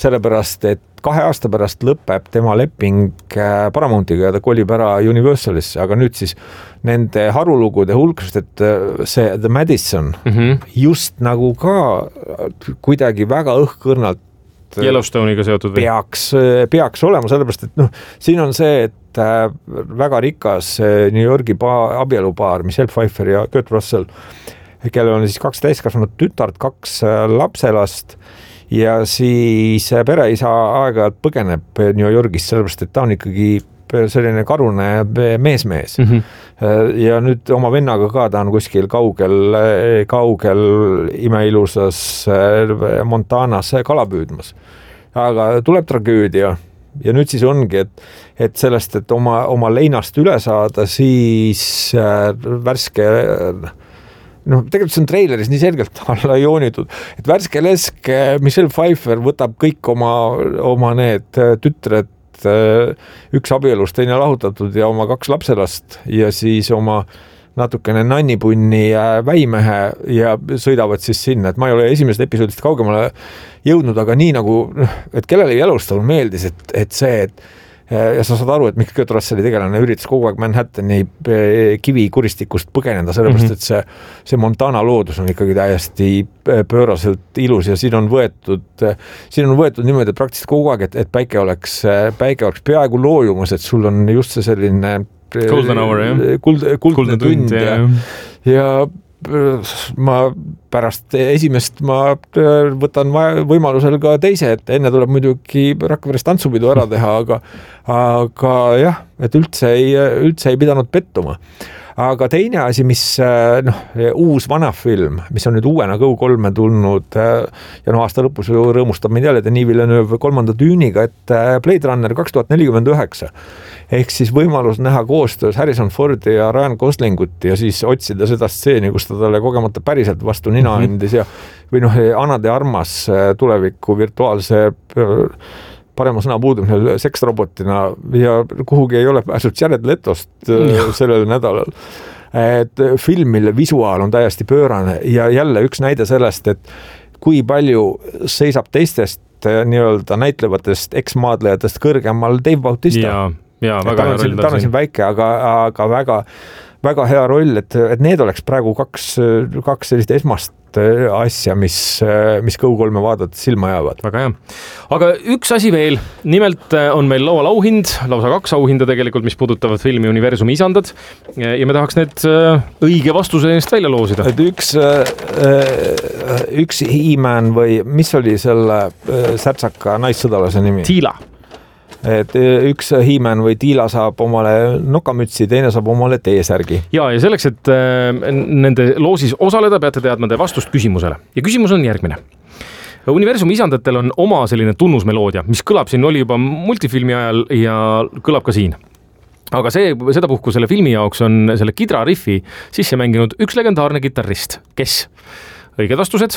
sellepärast, et 2 aasta pärast lõpeb tema leping Paramountiga ja ta kolib ära Universalisse, aga nüüd siis nende harulugude hulkast, et see The Madison just nagu ka kuidagi väga õhkõrnalt Yellowstone'iga seotud või? Peaks olema, sellepärast, et siin on see, et väga rikas New Yorgi abielupaar, Michelle Pfeiffer ja Kurt Russell, kellel on siis 2 täiskasvanud tütart, 2 lapselast ja siis pereisa aeg-ajalt põgeneb New Yorgis, sellepärast, et ta on ikkagi selline karune mees. Ja nüüd oma vennaga ka ta on kuskil kaugel imeilusas Montanas kala püüdmas. Aga tuleb tragöödia ja nüüd siis ongi, et sellest, et oma leinast üle saada, siis värske tegelikult see on treileris nii selgelt alla joonitud, et värske lesk Michelle Pfeiffer võtab kõik oma need tütred, 1 abielus, teine lahutatud ja oma 2 lapselast ja siis oma natukene nannipunni väimehe ja sõidavad siis sinna, et ma ei ole esimesest episoodist kaugemale jõudnud, aga nii nagu, et kellele Yellowstone meeldis, et see, ja sa saad aru, et miks Kurt Russelli tegelane üritas kogu aeg Manhattani kivikuristikust põgeneda, sellepärast, et see Montana loodus on ikkagi täiesti pööraselt ilus ja siin on võetud niimoodi, et praktiliselt kogu aeg, et päike oleks peaaegu loojumas, et sul on just see selline kuldne tund ja ma pärast esimest ma võtan võimalusel ka teise, et enne tuleb muidugi Rakveres tantsupidu ära teha, aga jah, et üldse ei pidanud pettuma. Aga teine asi, mis uus vana film, mis on nüüd uuena Go3 tulnud ja aasta lõpus rõõmustab meid jälle Denis Villeneuve 3. Düüniga, et Blade Runner 2049 ehk siis võimalus näha koostöös Harrison Fordi ja Ryan Goslingut ja siis otsida seda stseeni, kus ta talle kogemata päriselt vastu nina andis ja või Ana de Armas tuleviku virtuaalse parema sõna puudumisel seksrobotina ja kuhugi ei ole pääsnud Jared Letost sellel nädalal. Et filmil visuaal on täiesti pöörane ja jälle üks näide sellest, et kui palju seisab teistest nii-öelda näitlevatest eksmaadlejatest kõrgemal Dave Bautista. Ja väga hea roll. Ta on siin väike, aga väga hea roll, et need oleks praegu 2 sellist esmast asja, mis Go3 vaadata silma jäävad. Väga hea. Aga üks asi veel, nimelt on meil laual auhind, lausa 2 auhinda tegelikult, mis puudutavad filmi Universumi isandad ja me tahaks need õige vastuse eest välja loosida. Et üks He-Man või mis oli selle särtsaka naissõdalase nimi? Tiila. Et üks He-Man või Tiila saab omale nokamütsi, teine saab omale T-särgi. Ja selleks, et nende loosis osaleda, peate teadma te vastust küsimusele. Ja küsimus on järgmine. Universumi isandatel on oma selline tunnusmeloodia, mis kõlab siin, oli juba multifilmi ajal ja kõlab ka siin. Aga sedapuhku selle filmi jaoks on selle kidra riffi sisse mänginud üks legendaarne kitarrist. Kes? Õiged vastused?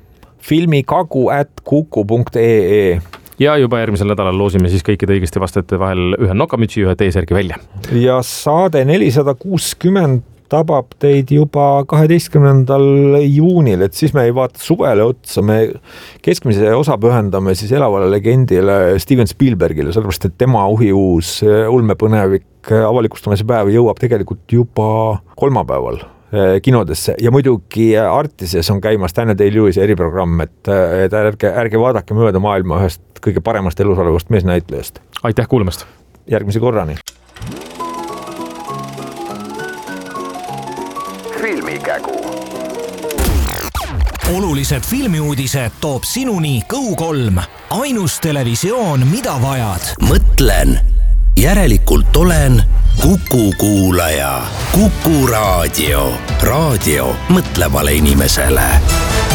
filmikagu@kuku.ee Ja juba järgmisel nädalal loosime siis kõikide õigesti vastajate vahel ühe nokamütsi, ühe T-särgi välja. Ja saade 460 tabab teid juba 12. juunil, et siis me ei vaata suvele otsa, me keskmise osa pühendame siis elavale legendile Steven Spielbergile, sellepärast, et tema uhiuus ulmepõnevik avalikustamise päev jõuab tegelikult juba kolmapäeval kinodesse ja muidugi Artises on käimas Daniel Day-Lewis eriprogramm, et ärge vaadake mööda maailma ühest kõige paremast elus olevast meesnäitlejast. Aitäh kuulamast! Järgmise korrani! Filmikägu. Olulised filmiuudised toob sinuni Go3. Ainus televisioon, mida vajad. Mõtlen, järelikult olen Kuku kuulaja. Kuku raadio. Raadio mõtlevale inimesele.